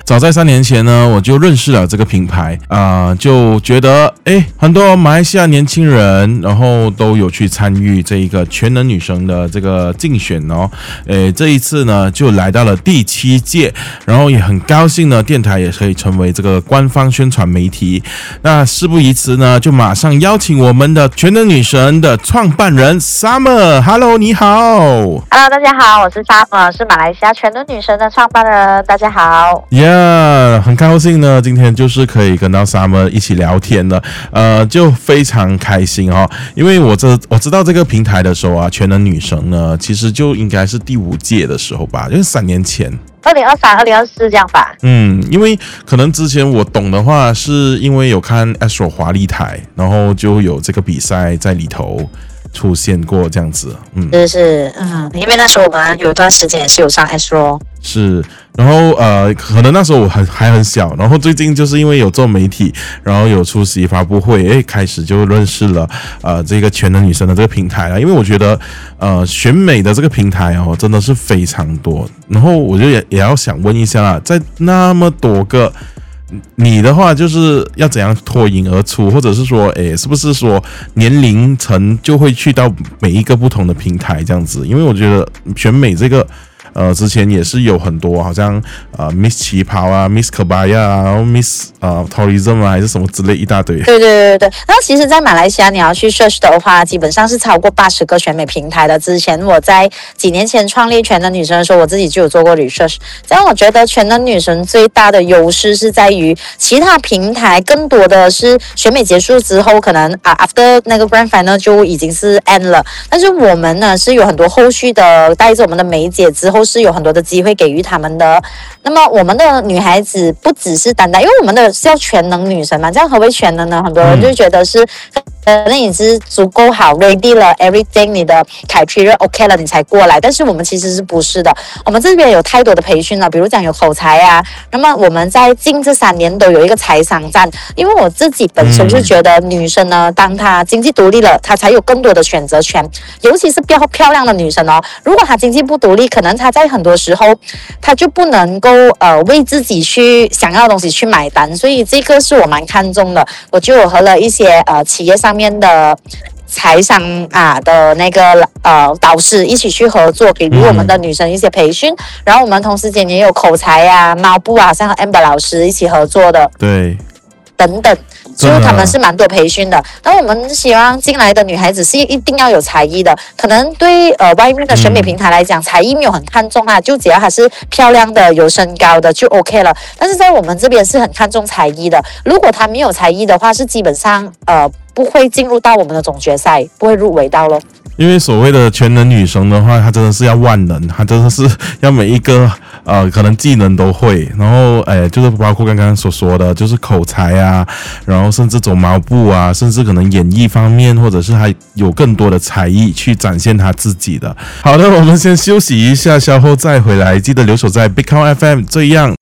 早在3年前呢，我就认识了这个品牌就觉得很多马来西亚年轻人，然后都有去参与这一个全能女神的这个竞选哦。这一次呢，就来到了第7届，然后也很高兴呢，电台也可以成为这个官方宣传媒体。那事不宜迟呢，就马上邀请我们的全能女神的创办人 Summer。Hello， 你好。 Hello， 大家好，我是 Summer， 是马来西亚全能女神的创办人。大家好。 很高兴呢，今天就是可以跟到 Summer 一起聊天了，就非常开心哦，因为我知道这个平台的时候啊，全能女神呢，其实就应该是第5届的时候吧，就是3年前。 2023、2024这样吧。 因为可能之前我懂的话，是因为有看 Astro 华丽台，然后就有这个比赛在里头出现过这样子。 因为那时候我们有一段时间也是有上 Astro。 是，然后可能那时候我还很小，然后最近就是因为有做媒体，然后有出席发布会，开始就认识了这个全能女神的这个平台了。因为我觉得选美的这个平台哦，真的是非常多。然后我就也要想问一下啦，在那么多个，你的话就是要怎样脱颖而出，或者是说，是不是说年龄层就会去到每一个不同的平台这样子？因为我觉得选美这个。之前也是有很多，好像Miss 旗袍啊 ，Miss Kebaya 啊，然后 Miss Tourism 啊，还是什么之类一大堆。 对。那其实，在马来西亚你要去 search 的话，基本上是超过80个选美平台的。之前我在几年前创立全能女神的时候，我自己就有做过 research。这样我觉得全能女神最大的优势是在于，其他平台更多的是选美结束之后，可能after 那个 Grand Final 就已经是 end 了。但是我们呢是有很多后续的，带着我们的梅姐之后。是有很多的机会给予他们的。那么我们的女孩子不只是单单，因为我们的是要全能女神嘛，这样何为全能呢？很多人就觉得是那你是足够好 ready 了 everything， 你的 criteria OK 了你才过来，但是我们其实是不是的。我们这边有太多的培训了，比如讲有口才啊，那么我们在近这3年都有一个财商站，因为我自己本身就觉得女生呢，当她经济独立了，她才有更多的选择权，尤其是漂亮的女生哦，如果她经济不独立，可能她在很多时候她就不能够为自己去想要的东西去买单，所以这个是我蛮看重的。我就有和了一些企业上面的财商的那个导师一起去合作，给予我们的女生一些培训，然后我们同时间也有口才啊、猫步啊，像和 Amber 老师一起合作的， 对， 等等。就是他们是蛮多培训的，那我们希望进来的女孩子是一定要有才艺的。可能对外面的选美平台来讲，才艺没有很看重就只要她是漂亮的、有身高的就 OK 了。但是在我们这边是很看重才艺的，如果她没有才艺的话，是基本上不会进入到我们的总决赛，不会入围到咯。 因为所谓的全能女神的话，她真的是要万能，她真的是要每一个可能技能都会，然后就是包括刚刚所说的，就是口才啊，然后甚至走毛步啊，甚至可能演艺方面，或者是还有更多的才艺去展现她自己的。好的，我们先休息一下，稍后再回来，记得留守在 Big Count FM， 这样